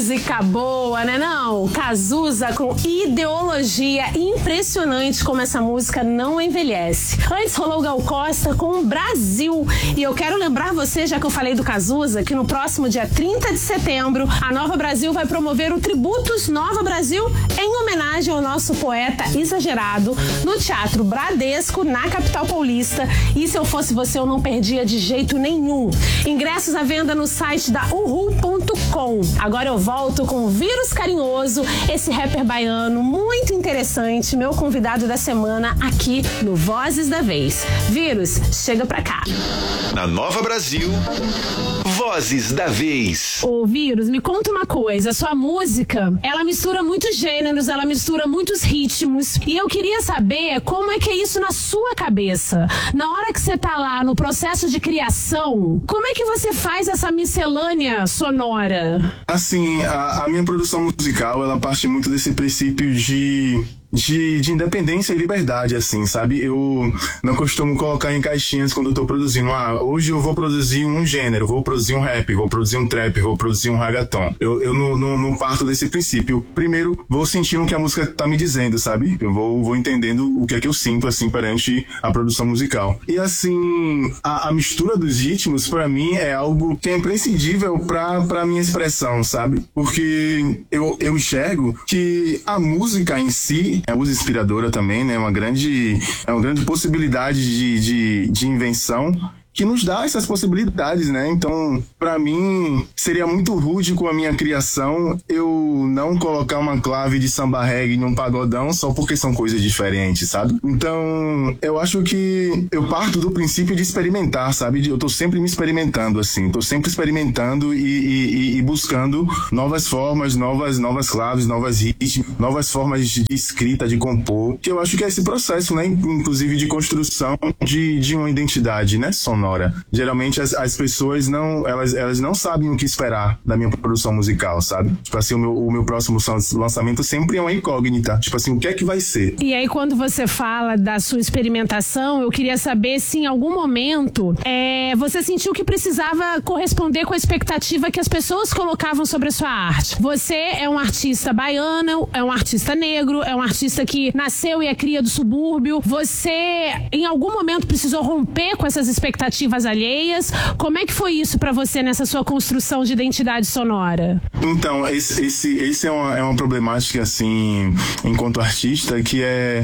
música boa, né não? Cazuza com ideologia impressionante como essa música não envelhece. Antes rolou Gal Costa com Brasil. E eu quero lembrar você, já que eu falei do Cazuza, que no próximo dia 30 de setembro, a Nova Brasil vai promover o Tributos Nova Brasil em homenagem ao nosso poeta exagerado no Teatro Bradesco, na capital paulista. E se eu fosse você, eu não perdia de jeito nenhum. Ingressos à venda no site da uhu.com. Agora eu volto com o Vírus Carinhoso, esse rapper baiano muito interessante, meu convidado da semana aqui no Vozes da Vez. Vírus, chega pra cá. Na Nova Brasil, Vozes da Vez. Ô Vírus, me conta uma coisa, sua música, ela mistura muitos gêneros, ela mistura muitos ritmos, e eu queria saber como é que é isso na sua cabeça. Na hora que você tá lá no processo de criação, como é que você faz essa miscelânea sonora? Assim, a minha produção musical, ela parte muito desse princípio de independência e liberdade, assim, sabe? Eu não costumo colocar em caixinhas quando eu tô produzindo. Hoje eu vou produzir um gênero, vou produzir um rap, vou produzir um trap, vou produzir um reggaeton. Eu não parto desse princípio. Primeiro, vou sentindo o que a música tá me dizendo, sabe? Eu vou entendendo o que é que eu sinto, assim, perante a produção musical. E, assim, a mistura dos ritmos, pra mim, é algo que é imprescindível pra minha expressão, sabe? Porque eu enxergo que a música em si é uma inspiradora também, né? É uma grande possibilidade de invenção que nos dá essas possibilidades, né? Então, pra mim, seria muito rude com a minha criação eu não colocar uma clave de samba reggae num pagodão só porque são coisas diferentes, sabe? Então, eu acho que eu parto do princípio de experimentar, sabe? Eu tô sempre me experimentando, assim. Tô sempre experimentando e buscando novas formas, novas claves, novas ritmos, novas formas de escrita, de compor. Que eu acho que é esse processo, né? Inclusive de construção de uma identidade, né? Sonora. Geralmente as pessoas elas não sabem o que esperar da minha produção musical, sabe? Tipo assim, o meu próximo lançamento sempre é uma incógnita. Tipo assim, o que é que vai ser? E aí, quando você fala da sua experimentação, eu queria saber se em algum momento você sentiu que precisava corresponder com a expectativa que as pessoas colocavam sobre a sua arte. Você é um artista baiano, é um artista negro, é um artista que nasceu e é cria do subúrbio. Você, em algum momento, precisou romper com essas expectativas alheias? Como é que foi isso pra você nessa sua construção de identidade sonora? Então, esse é uma problemática, assim, enquanto artista, que é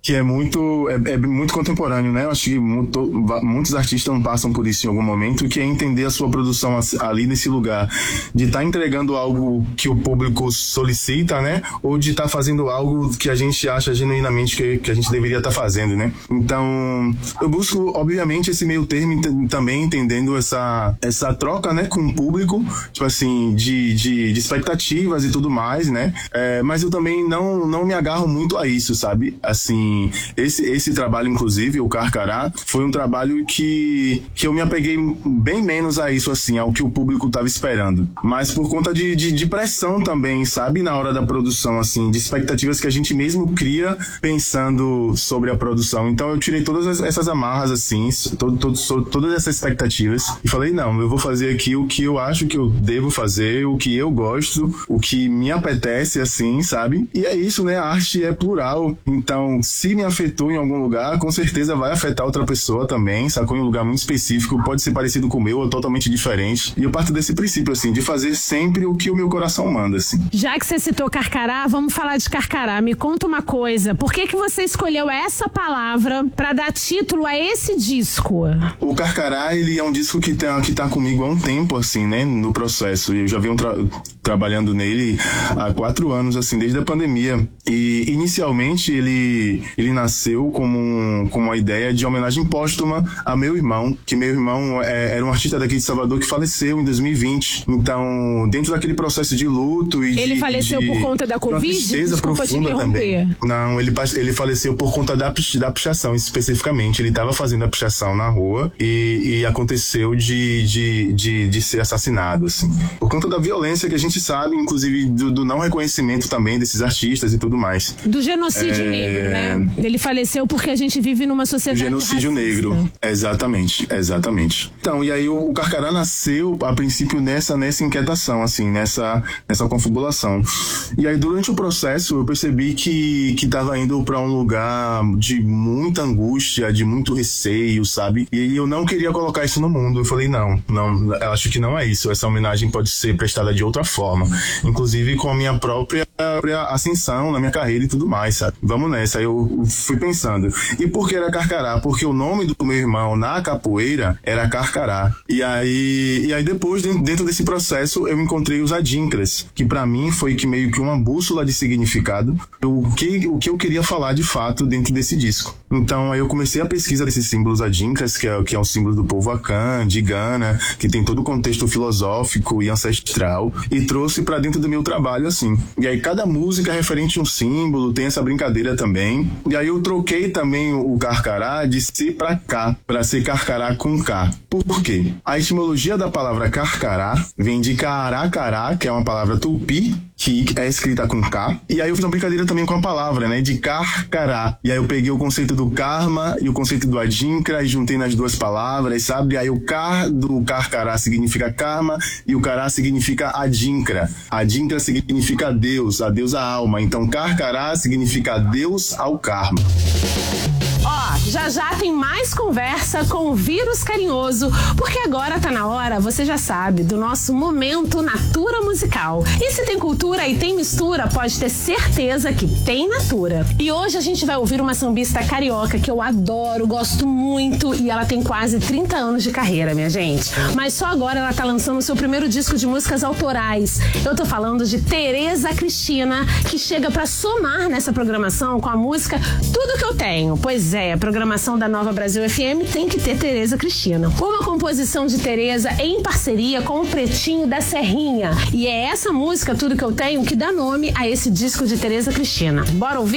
muito contemporâneo, né? Eu acho que muitos artistas passam por isso em algum momento, que é entender a sua produção ali nesse lugar, de estar entregando algo que o público solicita, né? Ou de estar fazendo algo que a gente acha genuinamente que a gente deveria estar fazendo, né? Então, eu busco, obviamente, esse meio termo também entendendo essa troca, né, com o público, tipo assim, de expectativas e tudo mais, né? Mas eu também não me agarro muito a isso, sabe? Assim, esse trabalho, inclusive, o Carcará, foi um trabalho que eu me apeguei bem menos a isso, assim, ao que o público estava esperando. Mas por conta de pressão também, sabe? Na hora da produção, assim, de expectativas que a gente mesmo cria pensando sobre a produção. Então eu tirei todas essas amarras, assim, todas essas expectativas e falei, não, eu vou fazer aqui o que eu acho que eu devo fazer, o que eu gosto, o que me apetece, assim, sabe? E é isso, né? A arte é plural, então se me afetou em algum lugar, com certeza vai afetar outra pessoa também, sacou? Em um lugar muito específico, pode ser parecido com o meu ou totalmente diferente. E eu parto desse princípio, assim, de fazer sempre o que o meu coração manda, assim. Já que você citou Carcará, vamos falar de Carcará. Me conta uma coisa, por que você escolheu essa palavra pra dar título a esse disco? O Carcará, ele é um disco que tá comigo há um tempo, assim, né, no processo. Eu já venho trabalhando nele há 4 anos, assim, desde a pandemia. E, inicialmente, ele nasceu como uma ideia de homenagem póstuma a meu irmão, que meu irmão era um artista daqui de Salvador que faleceu em 2020. Então, dentro daquele processo de luto e ele faleceu por conta da Covid? Uma tristeza profunda também. Não, ele faleceu por conta da pichação, especificamente. Ele estava fazendo a pichação na rua e aconteceu de ser assassinado, assim. Por conta da violência que a gente sabe, inclusive do não reconhecimento também desses artistas e tudo mais. Do genocídio negro, né? Ele faleceu porque a gente vive numa sociedade genocídio racista. Negro, exatamente. Então, e aí o Carcará nasceu, a princípio, nessa inquietação, assim, nessa confabulação. E aí, durante o processo, eu percebi que tava indo para um lugar de muita angústia, de muito receio, sabe? E eu não queria colocar isso no mundo. Eu falei, não, eu acho que não é isso. Essa homenagem pode ser prestada de outra forma. Inclusive com a minha própria ascensão na minha carreira e tudo mais, sabe? Vamos nessa. Aí eu fui pensando. E por que era Carcará? Porque o nome do meu irmão na capoeira era Carcará. E aí depois, dentro desse processo, eu encontrei os adinkras, que pra mim foi meio que uma bússola de significado, o que eu queria falar de fato dentro desse disco. Então aí eu comecei a pesquisa desses símbolos adinkras, que é o símbolo do povo Akan, de Gana, que tem todo o contexto filosófico e ancestral, e trouxe pra dentro do meu trabalho, assim. E aí cada música é referente a um símbolo, tem essa brincadeira também. E aí eu troquei também o Carcará de C pra K, pra ser Carcará com K. Por quê? A etimologia da palavra Carcará vem de Caracará, que é uma palavra tupi, que é escrita com K. E aí eu fiz uma brincadeira também com a palavra, né? De Carcará. E aí eu peguei o conceito do karma e o conceito do adinkra e juntei nas duas palavras, sabe? E aí o do Carcará significa karma e o Cará significa adinkra. Adinkra significa Deus, a deusa alma. Então Carcará significa Deus ao karma. Já tem mais conversa com o Vírus Carinhoso, porque agora tá na hora, você já sabe, do nosso momento Natura Musical. E se tem cultura e tem mistura, pode ter certeza que tem Natura. E hoje a gente vai ouvir uma sambista carioca que eu adoro, gosto muito, e ela tem quase 30 anos de carreira, minha gente. Mas só agora ela tá lançando o seu primeiro disco de músicas autorais. Eu tô falando de Tereza Cristina, que chega pra somar nessa programação com a música Tudo Que Eu Tenho. Pois é, a programação da Nova Brasil FM tem que ter Tereza Cristina. Uma composição de Tereza em parceria com o Pretinho da Serrinha. E é essa música, Tudo Que Eu Tenho, que dá nome a esse disco de Tereza Cristina. Bora ouvir?